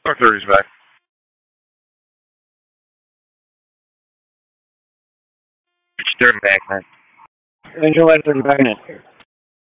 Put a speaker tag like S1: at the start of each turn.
S1: Arthur's back. It's their back, man.
S2: Angel Arthur back.